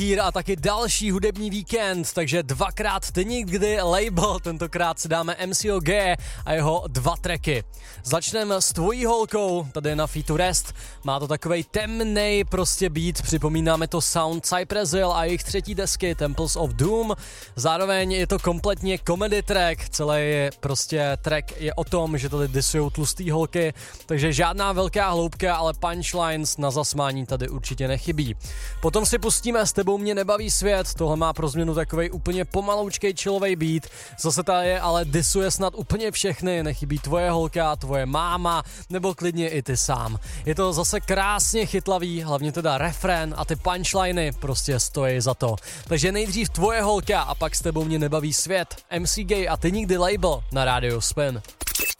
A taky další hudební víkend, takže dvakrát Ty nikdy label, tentokrát si dáme MCO G a jeho 2 tracky. Začneme s tvojí holkou, tady na featu Rest, má to takovej temnej prostě beat, připomínáme to sound Cypress Hill a jejich 3. desky Temples of Doom, zároveň je to kompletně comedy track, celý prostě track je o tom, že tady disujou tlustý holky, takže žádná velká hloubka, ale punchlines na zasmání tady určitě nechybí. Potom si pustíme S tebou mě nebaví svět, tohle má pro změnu takovej úplně pomaloučkej chillovej beat, zase ta je ale disuje snad úplně všechny, nechybí tvoje holka, tvoje máma, nebo klidně i ty sám. Je to zase krásně chytlavý, hlavně teda refrén a ty punchliny prostě stojí za to. Takže nejdřív tvoje holka a pak S tebou mě nebaví svět, MC Gay a Ty nikdy label na rádiu Spin.